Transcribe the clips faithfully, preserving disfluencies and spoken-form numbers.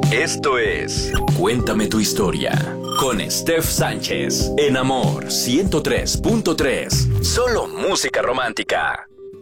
Esto es Cuéntame tu historia con Steph Sánchez en Amor ciento tres punto tres. Solo música romántica.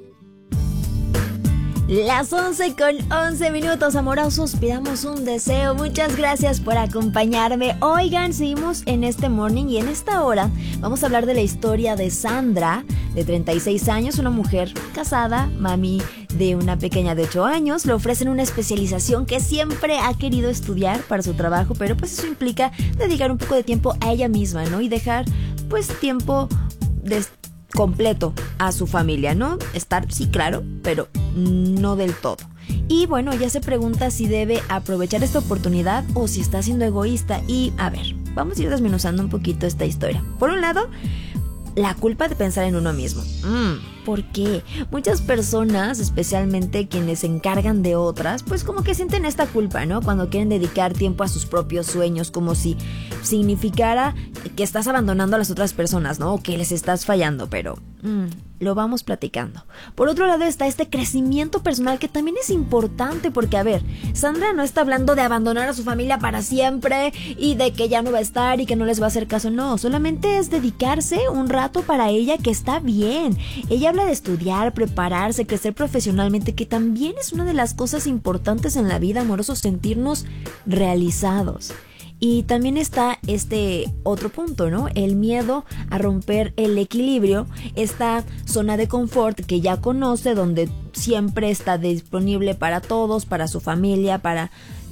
Las once con once minutos, amorosos, pidamos un deseo. Muchas gracias por acompañarme. Oigan, seguimos en este morning y en esta hora vamos a hablar de la historia de Sandra, de treinta y seis años, una mujer casada, mami de una pequeña de ocho años. Le ofrecen una especialización que siempre ha querido estudiar para su trabajo, pero pues eso implica dedicar un poco de tiempo a ella misma, ¿no? Y dejar pues tiempo de completo a su familia, ¿no? Estar, sí, claro, pero no del todo. Y bueno, ella se pregunta si debe aprovechar esta oportunidad o si está siendo egoísta. Y a ver, vamos a ir desmenuzando un poquito esta historia. Por un lado, la culpa de pensar en uno mismo. Mm, ¿Por qué? Muchas personas, especialmente quienes se encargan de otras, pues como que sienten esta culpa, ¿no? Cuando quieren dedicar tiempo a sus propios sueños, como si significara que estás abandonando a las otras personas, ¿no? O que les estás fallando, pero mm, lo vamos platicando. Por otro lado está este crecimiento personal que también es importante porque, a ver, Sandra no está hablando de abandonar a su familia para siempre y de que ya no va a estar y que no les va a hacer caso, no, solamente es dedicarse un rato para ella, que está bien. Ella habla de estudiar, prepararse, crecer profesionalmente, que también es una de las cosas importantes en la vida, amorosos, sentirnos realizados. Y también está este otro punto, ¿no? El miedo a romper el equilibrio, esta zona de confort que ya conoce, donde siempre está disponible para todos, para su familia, para...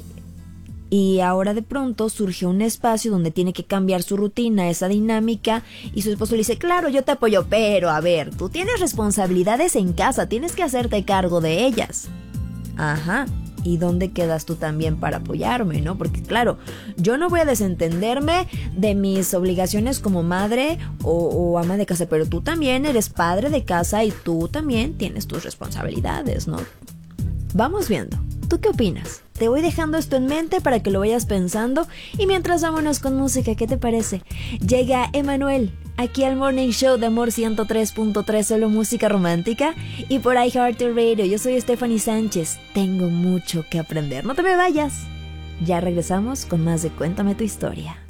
Y ahora de pronto surge un espacio donde tiene que cambiar su rutina, esa dinámica, y su esposo le dice, claro, yo te apoyo, pero a ver, tú tienes responsabilidades en casa, tienes que hacerte cargo de ellas. Ajá. ¿Y dónde quedas tú también para apoyarme, no? Porque claro, yo no voy a desentenderme de mis obligaciones como madre o, o ama de casa, pero tú también eres padre de casa y tú también tienes tus responsabilidades, ¿no? Vamos viendo. ¿Tú qué opinas? Te voy dejando esto en mente para que lo vayas pensando y mientras vámonos con música, ¿qué te parece? Llega Emanuel, aquí al Morning Show de Amor ciento tres punto tres, solo música romántica, y por iHeartRadio. Yo soy Stephanie Sánchez, tengo mucho que aprender, no te me vayas. Ya regresamos con más de Cuéntame tu historia.